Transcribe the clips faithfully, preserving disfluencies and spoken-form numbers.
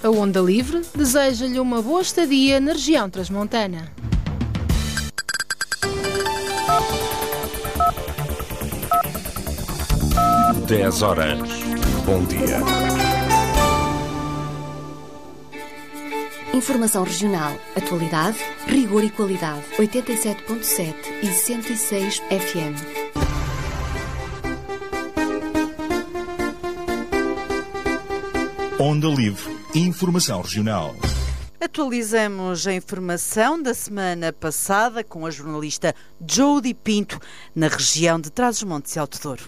A Onda Livre deseja-lhe uma boa estadia na região transmontana. dez horas. Bom dia. Informação regional, atualidade, rigor e qualidade. oitenta e sete ponto sete e cento e seis F M. Onda Livre. Informação regional. Atualizamos a informação da semana passada com a jornalista Jody Pinto, na região de Trás-os-Montes e Alto Douro.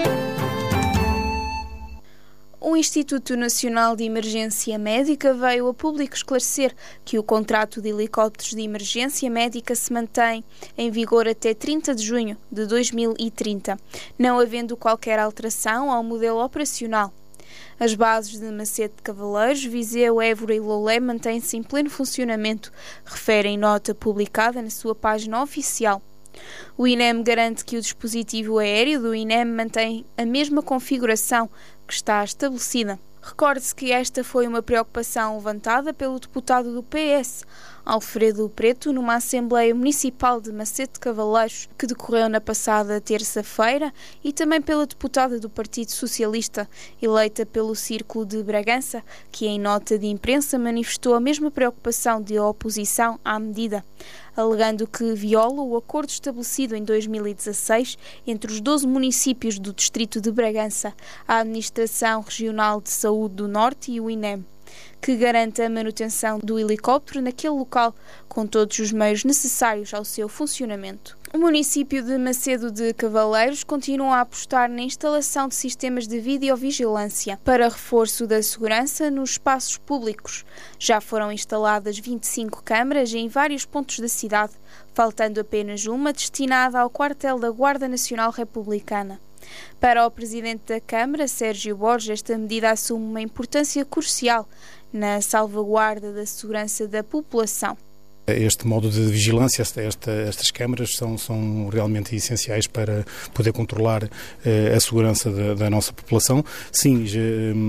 O Instituto Nacional de Emergência Médica veio a público esclarecer que o contrato de helicópteros de emergência médica se mantém em vigor até trinta de junho de dois mil e trinta, não havendo qualquer alteração ao modelo operacional. As bases de Macedo de Cavaleiros, Viseu, Évora e Loulé mantêm-se em pleno funcionamento, refere em nota publicada na sua página oficial. O I N E M garante que o dispositivo aéreo do I N E M mantém a mesma configuração que está estabelecida. Recorde-se que esta foi uma preocupação levantada pelo deputado do P S, Alfredo Preto, numa Assembleia Municipal de Macedo de Cavaleiros, que decorreu na passada terça-feira, e também pela deputada do Partido Socialista, eleita pelo Círculo de Bragança, que em nota de imprensa manifestou a mesma preocupação de oposição à medida, alegando que viola o acordo estabelecido em dois mil e dezasseis entre os doze municípios do distrito de Bragança, a Administração Regional de Saúde do Norte e o I N E M, que garante a manutenção do helicóptero naquele local, com todos os meios necessários ao seu funcionamento. O município de Macedo de Cavaleiros continua a apostar na instalação de sistemas de videovigilância para reforço da segurança nos espaços públicos. Já foram instaladas vinte e cinco câmaras em vários pontos da cidade, faltando apenas uma destinada ao quartel da Guarda Nacional Republicana. Para o Presidente da Câmara, Sérgio Borges, esta medida assume uma importância crucial na salvaguarda da segurança da população. Este modo de vigilância, esta, estas câmaras são, são realmente essenciais para poder controlar eh, a segurança da, da nossa população. Sim, já,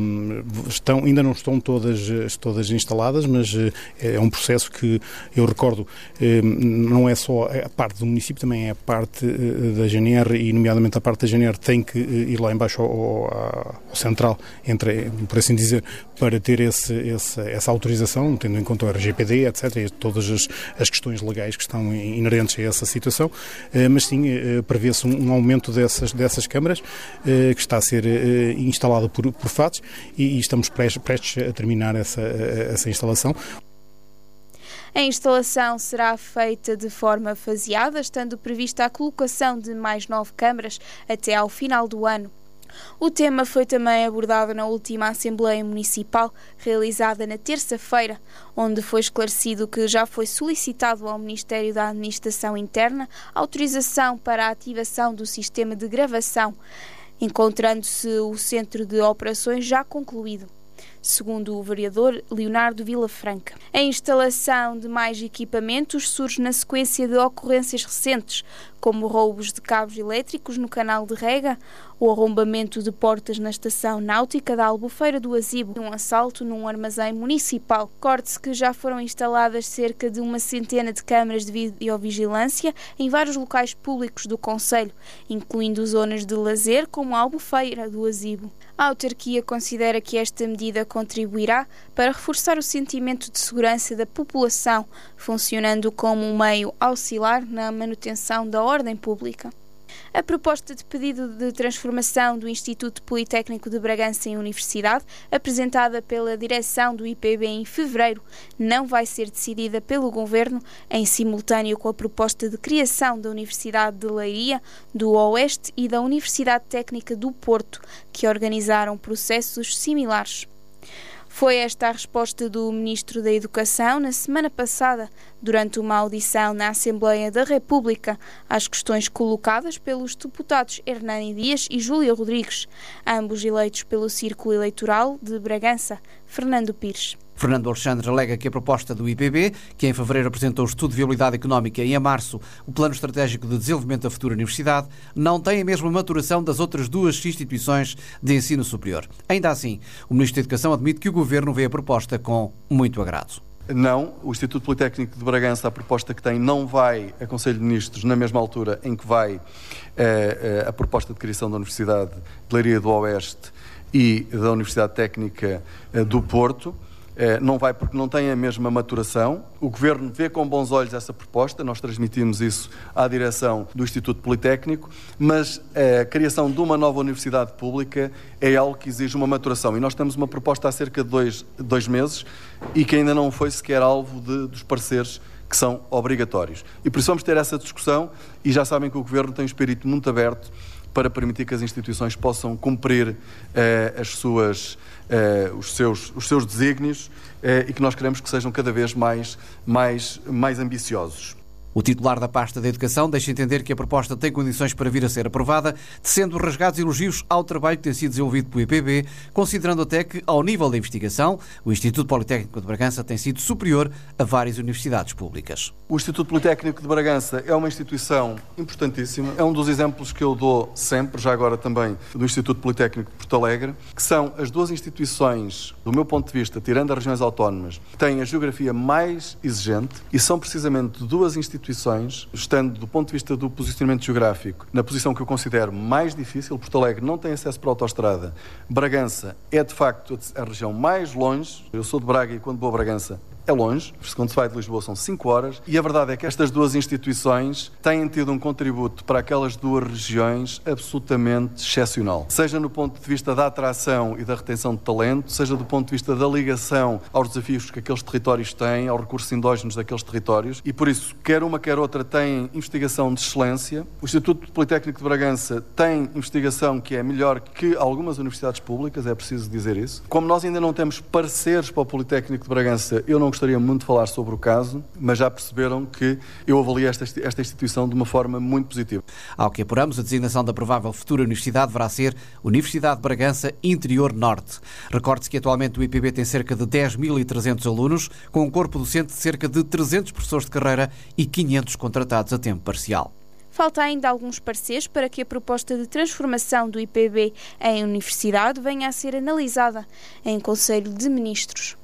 estão, ainda não estão todas, todas instaladas, mas eh, é um processo que, eu recordo, eh, não é só a parte do município, também é a parte eh, da G N R, e nomeadamente a parte da G N R tem que ir lá embaixo ao, ao, ao central, entre, por assim dizer, para ter esse, esse, essa autorização, tendo em conta o R G P D, etcétera, e todas as as questões legais que estão inerentes a essa situação, mas sim, prevê-se um aumento dessas, dessas câmaras, que está a ser instalada por, por F A Ts, e estamos prestes a terminar essa, essa instalação. A instalação será feita de forma faseada, estando prevista a colocação de mais nove câmaras até ao final do ano. O tema foi também abordado na última Assembleia Municipal, realizada na terça-feira, onde foi esclarecido que já foi solicitado ao Ministério da Administração Interna autorização para a ativação do sistema de gravação, encontrando-se o centro de operações já concluído, segundo o vereador Leonardo Vilafranca. A instalação de mais equipamentos surge na sequência de ocorrências recentes, como roubos de cabos elétricos no canal de rega, o arrombamento de portas na estação náutica da Albufeira do Azibo e um assalto num armazém municipal. Recorde-se que já foram instaladas cerca de uma centena de câmaras de videovigilância em vários locais públicos do concelho, incluindo zonas de lazer como a Albufeira do Azibo. A autarquia considera que esta medida contribuirá para reforçar o sentimento de segurança da população, funcionando como um meio auxiliar na manutenção da ordem pública. A proposta de pedido de transformação do Instituto Politécnico de Bragança em universidade, apresentada pela direção do I P B em fevereiro, não vai ser decidida pelo Governo, em simultâneo com a proposta de criação da Universidade de Leiria, do Oeste e da Universidade Técnica do Porto, que organizaram processos similares. Foi esta a resposta do Ministro da Educação na semana passada, durante uma audição na Assembleia da República, às questões colocadas pelos deputados Hernani Dias e Júlia Rodrigues, ambos eleitos pelo Círculo Eleitoral de Bragança, Fernando Pires. Fernando Alexandre alega que a proposta do I P B, que em fevereiro apresentou o estudo de viabilidade económica e em março o Plano Estratégico de Desenvolvimento da futura universidade, não tem a mesma maturação das outras duas instituições de ensino superior. Ainda assim, o Ministro da Educação admite que o Governo vê a proposta com muito agrado. Não, o Instituto Politécnico de Bragança, a proposta que tem, não vai a Conselho de Ministros na mesma altura em que vai eh, a proposta de criação da Universidade de Leiria do Oeste e da Universidade Técnica eh, do Porto. Eh, não vai porque não tem a mesma maturação. O Governo vê com bons olhos essa proposta, nós transmitimos isso à direção do Instituto Politécnico, mas a criação de uma nova universidade pública é algo que exige uma maturação. E nós temos uma proposta há cerca de dois, dois meses e que ainda não foi sequer alvo de, dos pareceres que são obrigatórios. E por isso vamos ter essa discussão e já sabem que o Governo tem um espírito muito aberto para permitir que as instituições possam cumprir eh, as suas, eh, os, seus, os seus desígnios eh, e que nós queremos que sejam cada vez mais, mais, mais ambiciosos. O titular da pasta da Educação deixa entender que a proposta tem condições para vir a ser aprovada, tecendo rasgados elogios ao trabalho que tem sido desenvolvido pelo I P B, considerando até que, ao nível da investigação, o Instituto Politécnico de Bragança tem sido superior a várias universidades públicas. O Instituto Politécnico de Bragança é uma instituição importantíssima, é um dos exemplos que eu dou sempre, já agora também do Instituto Politécnico de Porto Alegre, que são as duas instituições, do meu ponto de vista, tirando as regiões autónomas, que têm a geografia mais exigente e são precisamente duas instituições instituições, estando do ponto de vista do posicionamento geográfico, na posição que eu considero mais difícil. Porto Alegre não tem acesso para a autoestrada. Bragança é, de facto, a região mais longe. Eu sou de Braga e quando vou a Bragança é longe, quando se vai de Lisboa são cinco horas, e a verdade é que estas duas instituições têm tido um contributo para aquelas duas regiões absolutamente excepcional. Seja no ponto de vista da atração e da retenção de talento, seja do ponto de vista da ligação aos desafios que aqueles territórios têm, aos recursos endógenos daqueles territórios, e por isso, quer uma quer outra têm investigação de excelência. O Instituto Politécnico de Bragança tem investigação que é melhor que algumas universidades públicas, é preciso dizer isso. Como nós ainda não temos pareceres para o Politécnico de Bragança, eu não gostaria muito de falar sobre o caso, mas já perceberam que eu avaliei esta, esta instituição de uma forma muito positiva. Ao que apuramos, a designação da provável futura universidade deverá ser Universidade de Bragança Interior Norte. Recorde-se que atualmente o I P B tem cerca de dez mil e trezentos alunos, com um corpo docente de cerca de trezentos professores de carreira e quinhentos contratados a tempo parcial. Falta ainda alguns pareceres para que a proposta de transformação do I P B em universidade venha a ser analisada em Conselho de Ministros.